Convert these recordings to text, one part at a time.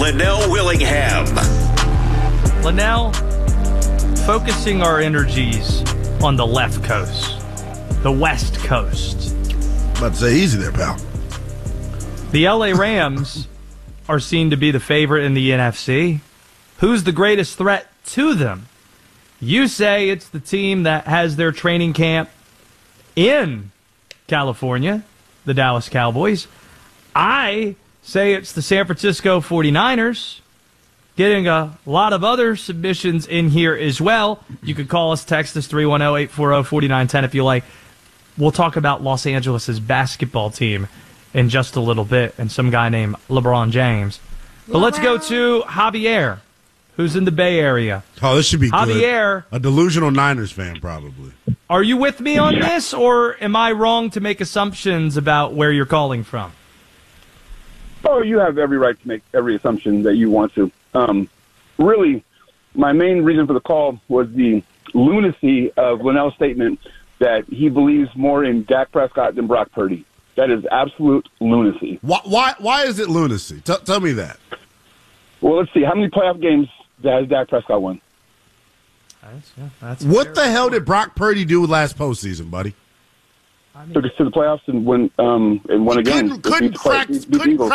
Linnell Willingham. Linnell, focusing our energies on the left coast, the West Coast. About to say easy there, pal. The LA Rams are seen to be the favorite in the NFC. Who's the greatest threat to them? You say it's the team that has their training camp in California, the Dallas Cowboys. I say it's the San Francisco 49ers. Getting a lot of other submissions in here as well. You could call us, text us 310-840-4910 if you like. We'll talk about Los Angeles' basketball team in just a little bit and some guy named LeBron James. But let's go to Javier, who's in the Bay Area. Oh, this should be Javier, good. A delusional Niners fan, probably. Are you with me on this, or am I wrong to make assumptions about where you're calling from? Oh, you have every right to make every assumption that you want to. Really, my main reason for the call was the lunacy of Linnell's statement that he believes more in Dak Prescott than Brock Purdy. That is absolute lunacy. Why is it lunacy? Tell me that. Well, let's see. How many playoff games has Dak Prescott won? What the hell did Brock Purdy do last postseason, buddy? Took us to the playoffs and won again. Couldn't crack a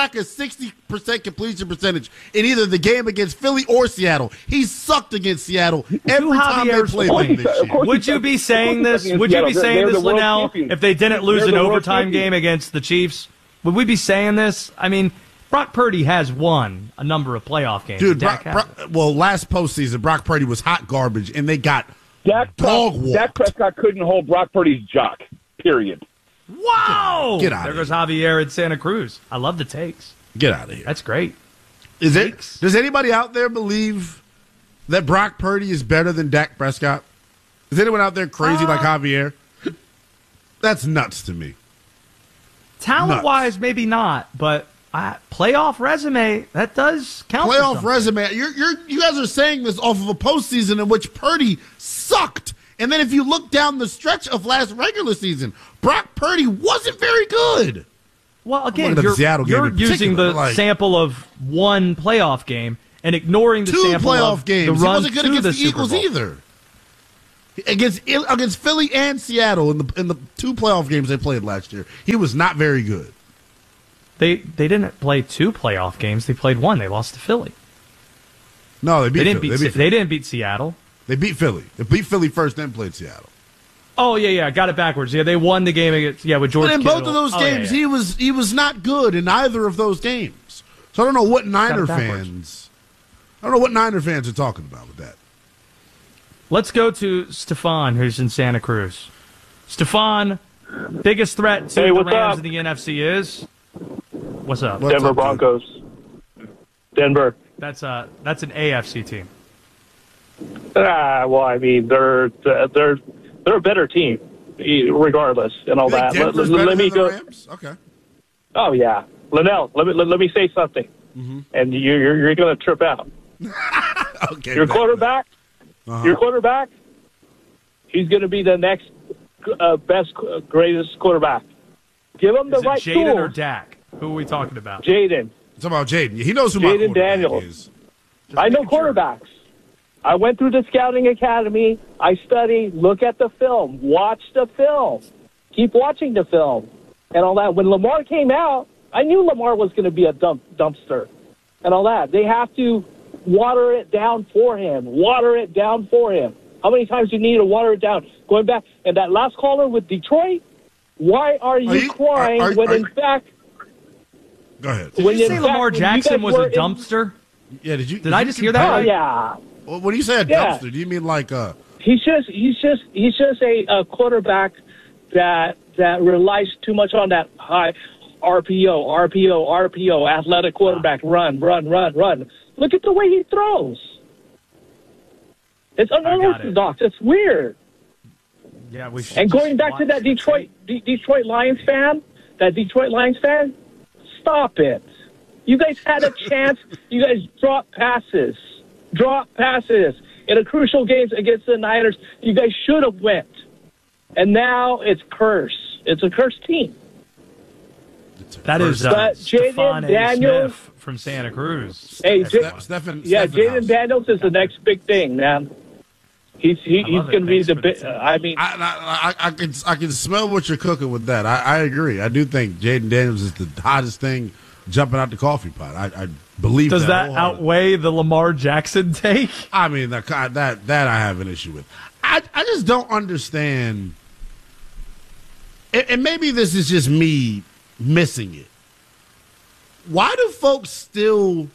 60% completion percentage in either the game against Philly or Seattle. He sucked against Seattle every time they played them this year. Would you be saying this? Would you be saying this, Linnell, if they didn't lose an overtime game against the Chiefs? Would we be saying this? I mean, Brock Purdy has won a number of playoff games. Dude, last postseason, Brock Purdy was hot garbage, and they got dog walked. Dak Prescott couldn't hold Brock Purdy's jock. Period. Wow! Get out there of goes Javier in Santa Cruz. I love the takes. Get out of here. That's great. Does anybody out there believe that Brock Purdy is better than Dak Prescott? Is anyone out there crazy like Javier? That's nuts to me. Talent-wise, maybe not, but playoff resume, that does count. Playoff resume. You guys are saying this off of a postseason in which Purdy sucked. And then if you look down the stretch of last regular season, Brock Purdy wasn't very good. Well, again, you're using the sample of one playoff game and ignoring the sample of games. The run he wasn't good against the Eagles either. Against Philly and Seattle in the two playoff games they played last year, he was not very good. They didn't play two playoff games. They played one. They lost to Philly. No, they didn't beat Seattle. They beat Philly. They beat Philly first, then played Seattle. Oh, yeah, got it backwards. Yeah, they won the game against, with George Kittle. But in both of those games, he was not good in either of those games. So I don't know what Niner fans are talking about with that. Let's go to Stefan, who's in Santa Cruz. Stefan, biggest threat to the Rams in the NFC is? What's up? Denver Broncos. Denver. That's an AFC team. Well, I mean, they're a better team, regardless, and all that. Let me go. Rams? Okay. Oh yeah, Linnell. Let me say something, and you're going to trip out. Okay. Your quarterback. He's going to be the next greatest quarterback. Give him the right tools. Jaden or Dak? Who are we talking about? Jaden. It's about Jaden. He knows who my quarterback Daniels is. I know quarterbacks. I went through the scouting academy. I study, look at the film, watch the film, keep watching the film, and all that. When Lamar came out, I knew Lamar was going to be a dumpster and all that. They have to water it down for him. How many times do you need to water it down? Going back, and that last caller with Detroit, why are you crying when in fact... Go ahead. Did you say Lamar Jackson was a dumpster? Yeah, did I just hear that right? Yeah. Well, when you say a dumpster, do you mean like a... He's just a quarterback that relies too much on that high RPO, athletic quarterback, run. Look at the way he throws. It's unorthodox. It's weird. Yeah, and going back to that Detroit Lions fan, stop it. You guys had a chance. You guys dropped passes in a crucial game against the Niners. You guys should have went. And now it's cursed. It's a cursed team. That is Jaden Stefan Daniels Smith from Santa Cruz. Hey, Stephen Jaden House. Daniels is the next big thing, man. He's going to be the big. I mean, I can smell what you're cooking with that. I agree. I do think Jaden Daniels is the hottest thing jumping out the coffee pot. I believe. Does that outweigh the Lamar Jackson take? I mean, that I have an issue with. I just don't understand. And maybe this is just me missing it. Why do folks still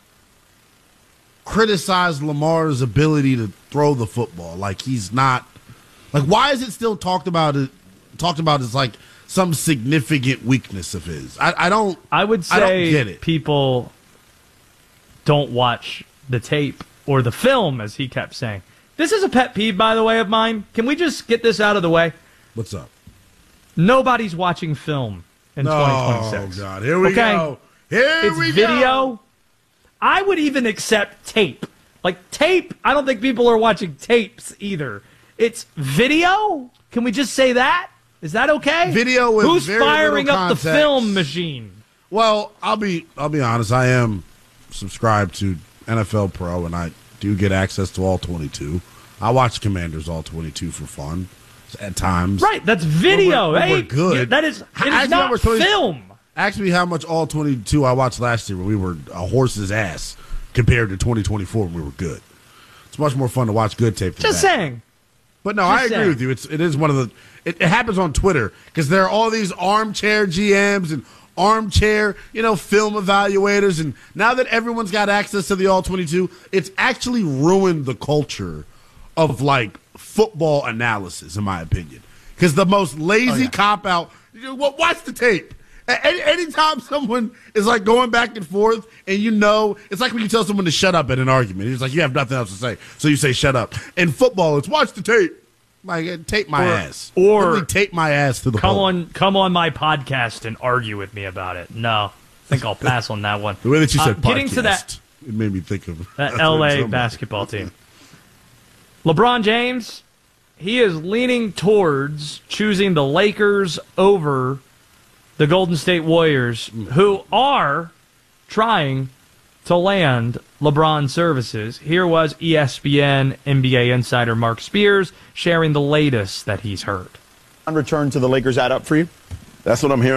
criticize Lamar's ability to throw the football? Like he's not. Like, why is it still talked about as like some significant weakness of his? I don't. I would say I don't get it. People don't watch the tape or the film, as he kept saying. This is a pet peeve, by the way, of mine. Can we just get this out of the way? What's up? Nobody's watching film in 2026. Oh, God. Here we go. It's video. I would even accept tape. Like, tape, I don't think people are watching tapes either. It's video? Can we just say that? Is that okay? Video with Who's very firing little up context. the film machine? Well, I'll be honest. I am subscribed to NFL Pro, and I do get access to all 22. I watch Commanders all 22 for fun at times. Right, that's video. We're hey, good. That is, it is not film. Ask me how much all 22 I watched last year when we were a horse's ass compared to 2024 when we were good. It's much more fun to watch good tape than Just that. saying. But no, I agree with you. It is one of the. It happens on Twitter because there are all these armchair GMs and armchair, film evaluators, and now that everyone's got access to the all 22, it's actually ruined the culture of like football analysis, in my opinion. Because the most lazy cop out. Watch the tape. Anytime someone is like going back and forth, and it's like when you tell someone to shut up in an argument. It's like you have nothing else to say, so you say shut up. In football, it's watch the tape. Like tape my ass, or literally tape my ass to the hole. Come on my podcast and argue with me about it. No, I think I'll pass on that one. The way that you said podcast, getting to that, it made me think of that LA basketball team. LeBron James, he is leaning towards choosing the Lakers over the Golden State Warriors, who are trying to land LeBron services. Here was ESPN NBA insider Mark Spears sharing the latest that he's heard. On return to the Lakers add up for you? That's what I'm hearing.